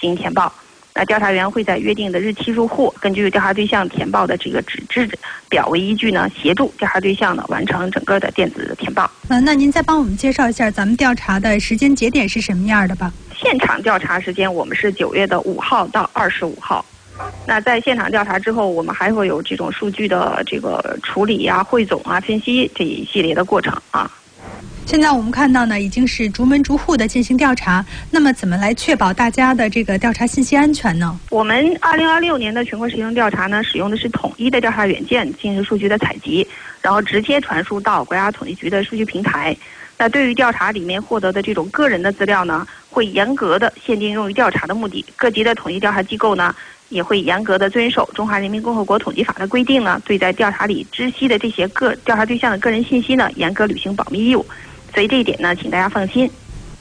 进行填报。那调查员会在约定的日期入户，根据调查对象填报的这个纸质表为依据呢，协助调查对象呢完成整个的电子填报。 那您再帮我们介绍一下咱们调查的时间节点是什么样的吧？ 现场调查时间我们是9月5号到25号。那在现场调查之后，我们还会有这种数据的这个处理啊、汇总啊、分析这一系列的过程啊。 现在我们看到呢，已经是逐门逐户的进行调查。那么，怎么来确保大家的这个调查信息安全呢？ 我们2026年的全国实行调查呢，使用的是统一的调查软件进行数据的采集，然后直接传输到国家统计局的数据平台。那对于调查里面获得的这种个人的资料呢，会严格的限定用于调查的目的。各级的统一调查机构呢，也会严格的遵守《中华人民共和国统计法》的规定呢，对在调查里知悉的这些调查对象的个人信息呢，严格履行保密义务。所以这一点呢，请大家放心。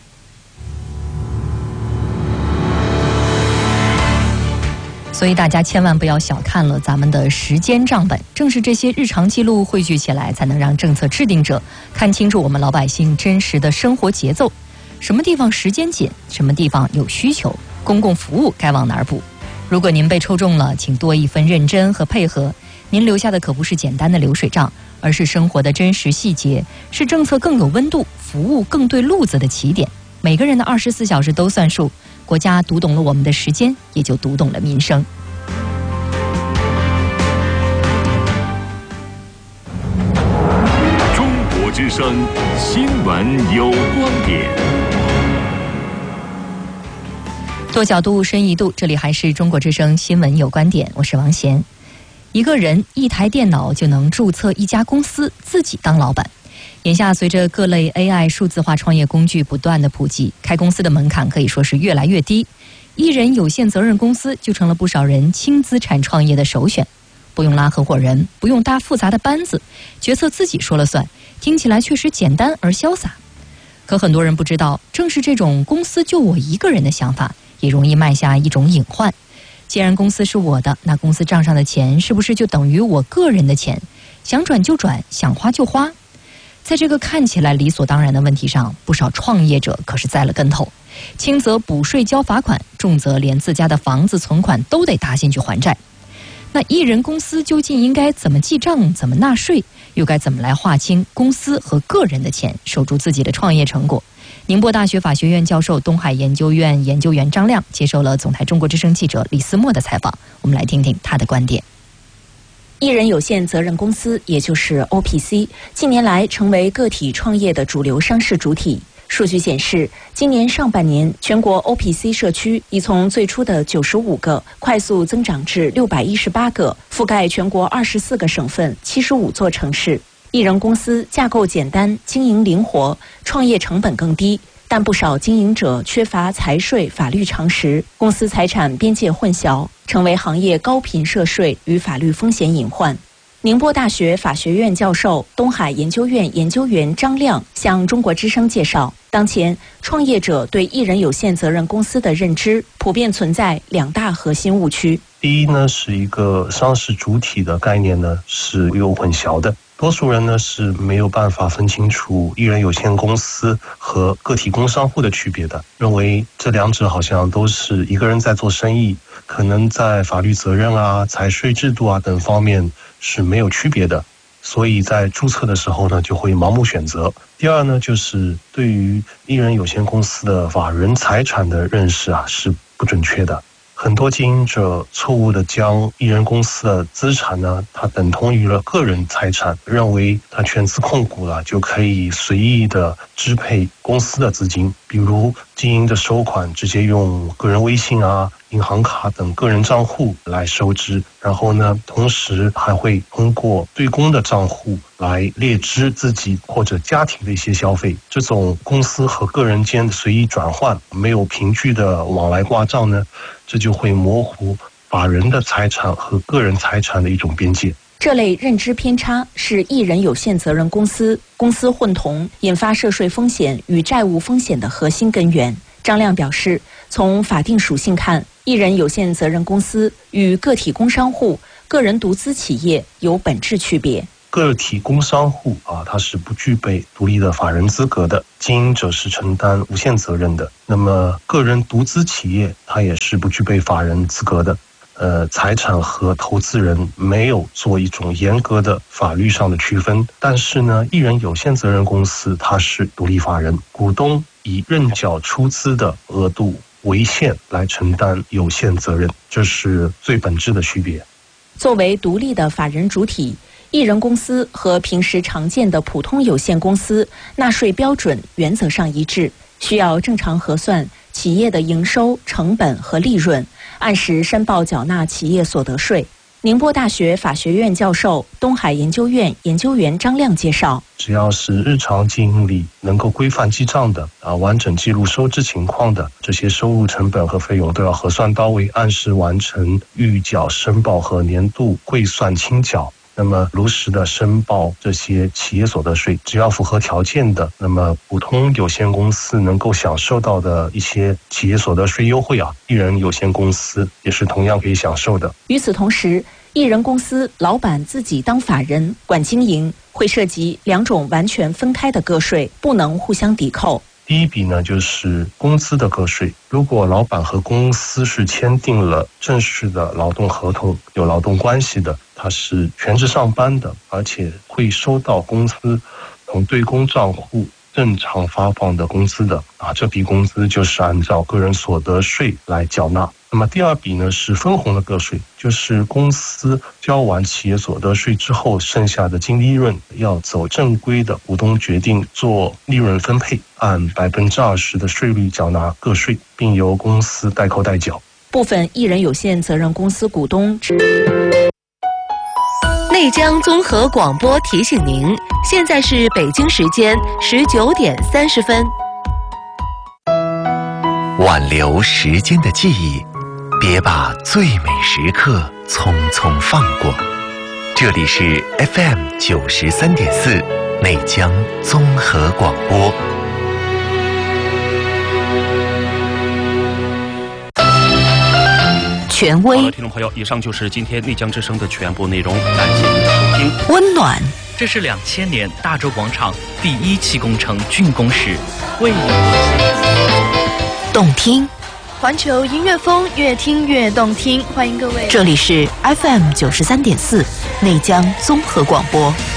所以大家千万不要小看了咱们的时间账本，正是这些日常记录汇聚起来，才能让政策制定者看清楚我们老百姓真实的生活节奏，什么地方时间紧，什么地方有需求，公共服务该往哪儿补。如果您被抽中了，请多一份认真和配合，您留下的可不是简单的流水账，而是生活的真实细节，是政策更有温度、服务更对路子的起点。每个人的24小时都算数，国家读懂了我们的时间，也就读懂了民生。 中国之声新闻有观点， 多角度深一度，这里还是中国之声新闻有观点，我是王贤。一个人一台电脑就能注册一家公司，自己当老板。眼下随着各类 AI 数字化创业工具不断的普及，开公司的门槛可以说是越来越低，一人有限责任公司就成了不少人轻资产创业的首选。不用拉合伙人，不用搭复杂的班子，决策自己说了算，听起来确实简单而潇洒。可很多人不知道，正是这种公司就我一个人的想法，也容易埋下一种隐患。既然公司是我的，那公司账上的钱是不是就等于我个人的钱？想转就转，想花就花。在这个看起来理所当然的问题上，不少创业者可是栽了跟头，轻则补税交罚款，重则连自家的房子存款都得搭进去还债。那一人公司究竟应该怎么记账，怎么纳税，又该怎么来划清公司和个人的钱，守住自己的创业成果？宁波大学法学院教授、东海研究院研究员张亮接受了总台中国之声记者李思墨的采访，我们来听听他的观点。 一人有限责任公司，也就是 OPC， 近年来成为个体创业的主流商事主体。数据显示，今年上半年，全国 OPC 社区已从最初的95个快速增长至618个，覆盖全国24个省份、75座城市。一人公司架构简单，经营灵活，创业成本更低，但不少经营者缺乏财税法律常识，公司财产边界混淆，成为行业高频涉税与法律风险隐患。宁波大学法学院教授、东海研究院研究员张亮向中国之声介绍，当前创业者对一人有限责任公司的认知普遍存在2大核心误区。 第一呢，是一个商事主体的概念呢是有混淆的。多数人呢是没有办法分清楚一人有限公司和个体工商户的区别的，认为这两者好像都是一个人在做生意，可能在法律责任啊、财税制度啊等方面是没有区别的，所以在注册的时候呢就会盲目选择。第二呢，就是对于一人有限公司的法人财产的认识啊是不准确的。很多经营者错误地将一人公司的资产呢，它等同于了个人财产，认为它全资控股了就可以随意地支配公司的资金，比如经营的收款直接用个人微信啊、银行卡等个人账户来收支，然后呢，同时还会通过对公的账户来列支自己或者家庭的一些消费。这种公司和个人间的随意转换，没有凭据的往来挂账呢，这就会模糊法人的财产和个人财产的一种边界。 这类认知偏差是一人有限责任公司混同引发涉税风险与债务风险的核心根源。张亮表示，从法定属性看，一人有限责任公司与个体工商户、个人独资企业有本质区别。 个体工商户它是不具备独立的法人资格的，经营者是承担无限责任的。那么个人独资企业它也是不具备法人资格的。财产和投资人没有做一种严格的法律上的区分，但是呢，艺人有限责任公司它是独立法人，股东以认缴出资的额度为限来承担有限责任，这是最本质的区别。 作为独立的法人主体，艺人公司和平时常见的普通有限公司纳税标准原则上一致，需要正常核算企业的营收、成本和利润，按时申报缴纳企业所得税。宁波大学法学院教授、东海研究院研究员张亮介绍， 只要是日常经营里能够规范记账的完整记录收支情况的，这些收入、成本和费用都要核算到位，按时完成预缴申报和年度汇算清缴。那么如实的申报这些企业所得税，只要符合条件的，那么普通有限公司能够享受到的一些企业所得税优惠艺人有限公司也是同样可以享受的。 与此同时，艺人公司老板自己当法人管经营，会涉及两种完全分开的个税，不能互相抵扣。 第一笔呢，就是工资的个税。如果老板和公司是签订了正式的劳动合同，有劳动关系的，他是全职上班的，而且会收到公司从对公账户正常发放的工资的这笔工资就是按照个人所得税来缴纳。那么第二笔呢是分红的个税，就是公司交完企业所得税之后，剩下的净利润要走正规的股东决定做利润分配，按20%的税率缴纳个税，并由公司代扣代缴。 部分艺人有限责任公司股东。 内江综合广播提醒您，现在是北京时间19点30分。 挽留时间的记忆，别把最美时刻匆匆放过。这里是 FM 93.4内江综合广播。 权威。 好了，听众朋友，以上就是今天内江之声的全部内容，感谢您的收听。 温暖， 这是2000年大洲广场第1期工程竣工时，为你动听， 环球音乐风，越听越动听。欢迎各位， 这里是 FM 93.4内江综合广播。